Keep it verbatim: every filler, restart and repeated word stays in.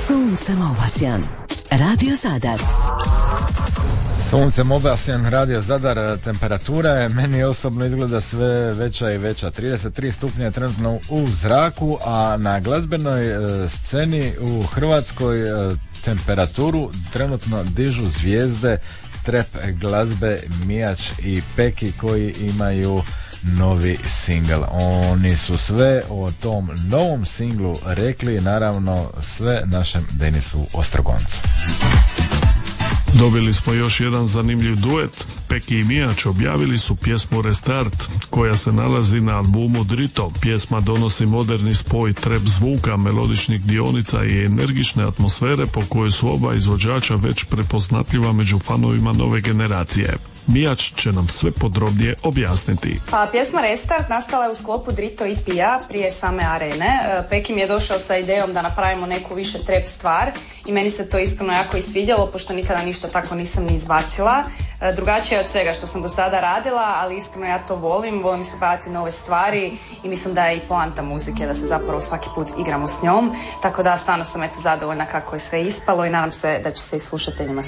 Suncem obasjan. Radio Zadar. Suncem obasjan, Radio Zadar. Temperatura je meni osobno izgleda sve veća i veća. trideset tri stupnja je trenutno u zraku, a na glazbenoj e, sceni u Hrvatskoj e, temperaturu trenutno dižu zvijezde trap glazbe Mijač i Peki, koji imaju novi singl. Oni su sve o tom novom singlu rekli, naravno sve našem Denisu Ostrogoncu. Dobili smo još jedan zanimljiv duet. Peki i Mijač objavili su pjesmu Restart, koja se nalazi na albumu Drito. Pjesma donosi moderni spoj trap zvuka, melodičnih dionica i energične atmosfere, po kojoj su oba izvođača već prepoznatljiva među fanovima nove generacije. Mijač će nam sve podrobnije objasniti. Pa, pjesma Restart nastala je u sklopu Drito E P-a prije same Arene. Peki mi je došao sa idejom da napravimo neku više trap stvar i meni se to iskreno jako i svidjelo, pošto nikada ništa tako nisam ni izbacila. Drugačije od svega što sam do sada radila, ali iskreno ja to volim, volim isprobavati nove stvari i mislim da je i poanta muzike da se zapravo svaki put igramo s njom, tako da stvarno sam eto zadovoljna kako je sve ispalo i nadam se da će se i slušateljima